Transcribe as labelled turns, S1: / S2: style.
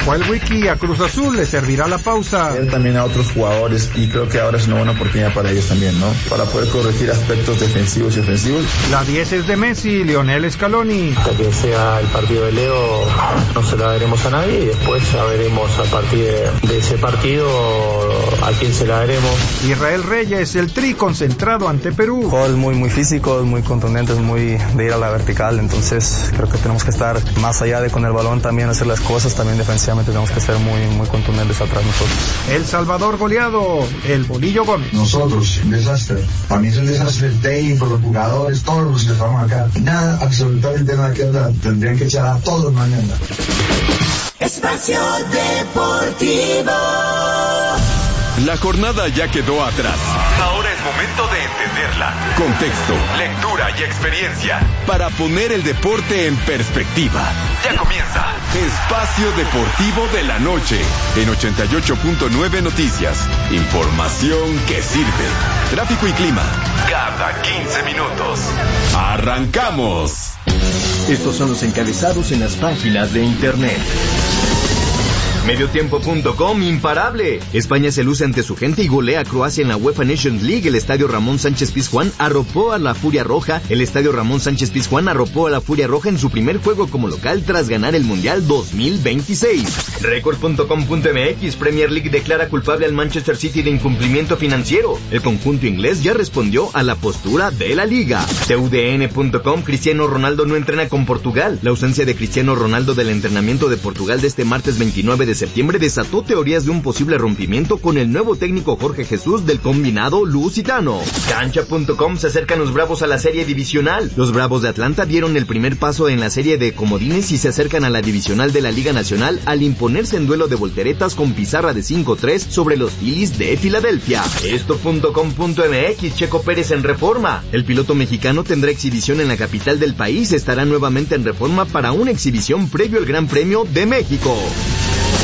S1: Dejó el wiki, a Cruz Azul le servirá la pausa.
S2: También a otros jugadores, y creo que ahora es una buena oportunidad para ellos también, ¿no? Para poder corregir aspectos defensivos y ofensivos.
S1: La 10 es de Messi, Lionel Scaloni.
S3: Hasta que sea el partido de Leo, no se la daremos a nadie, y después ya veremos a partir de ese partido a quién se la daremos.
S1: Israel Reyes, el Tri concentrado ante Perú.
S4: Gol muy físico, muy contundente, muy de ir a la vertical, entonces creo que tenemos que estar más allá de con el balón, también hacer las cosas, también defensivamente tenemos que ser muy contundentes atrás nosotros.
S1: El Salvador goleado, el Bolillo Gómez.
S5: Nosotros, un desastre. Para mí es un desastre el técnico, los jugadores, todos los que estamos acá. Nada, absolutamente nada que hablar. Tendrían que echar a todos mañana.
S6: Espacio Deportivo.
S7: La jornada ya quedó atrás. Ahora es momento de entenderla. Contexto, lectura y experiencia para poner el deporte en perspectiva. Ya comienza Espacio Deportivo de la Noche en 88.9 Noticias. Información que sirve. Tráfico y clima cada 15 minutos. ¡Arrancamos!
S8: Estos son los encabezados en las páginas de internet. Mediotiempo.com, imparable. España se luce ante su gente y golea a Croacia en la UEFA Nations League. El estadio Ramón Sánchez Pizjuán arropó a la Furia Roja. El estadio Ramón Sánchez Pizjuán arropó a la Furia Roja en su primer juego como local tras ganar el Mundial 2026. Record.com.mx, Premier League declara culpable al Manchester City de incumplimiento financiero. El conjunto inglés ya respondió a la postura de la liga. TUDN.com, Cristiano Ronaldo no entrena con Portugal. La ausencia de Cristiano Ronaldo del entrenamiento de Portugal de este martes 29 de septiembre desató teorías de un posible rompimiento con el nuevo técnico Jorge Jesús del combinado lusitano. Cancha.com, se acercan los Bravos a la serie divisional. Los Bravos de Atlanta dieron el primer paso en la serie de comodines y se acercan a la divisional de la Liga Nacional al imponerse en duelo de volteretas con pizarra de 5-3 sobre los Phillies de Filadelfia. Esto.com.mx, Checo Pérez en reforma. El piloto mexicano tendrá exhibición en la capital del país, estará nuevamente en reforma para una exhibición previo al Gran Premio de México.